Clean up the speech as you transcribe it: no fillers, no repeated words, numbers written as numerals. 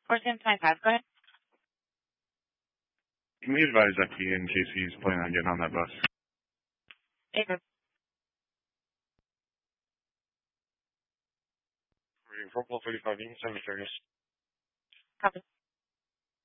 4725. Go ahead. Can we advise FP in case he's planning on getting on that bus? David. Reading 4435, you can send me serious. Copy.